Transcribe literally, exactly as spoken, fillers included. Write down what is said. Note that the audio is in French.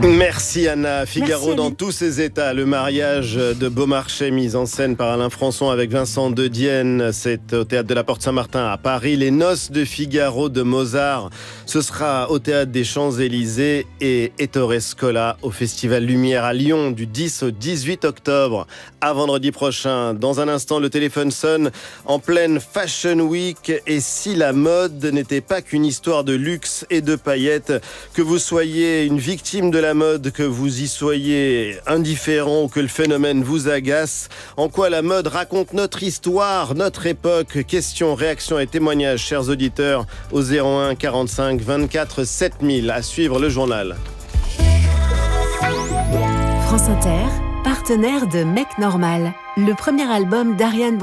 Merci Anna. Figaro Merci, dans Annie. tous ses états. Le mariage de Beaumarchais mis en scène par Alain Françon avec Vincent De Dienne. C'est au Théâtre de la Porte-Saint-Martin à Paris. Les noces de Figaro de Mozart. Ce sera au Théâtre des Champs-Élysées et Ettore Scola au Festival Lumière à Lyon du dix au dix-huit octobre. À vendredi prochain. Dans un instant, le téléphone sonne en pleine Fashion Week. Et si la mode n'était pas qu'une histoire de luxe et de paillettes, que vous soyez une victime de la mode, que vous y soyez indifférent ou que le phénomène vous agace, en quoi la mode raconte notre histoire, notre époque? Questions, réactions et témoignages, chers auditeurs, au zéro un quarante-cinq vingt-quatre sept mille. À suivre le journal. France Inter, partenaire de Mec Normal, le premier album d'Ariane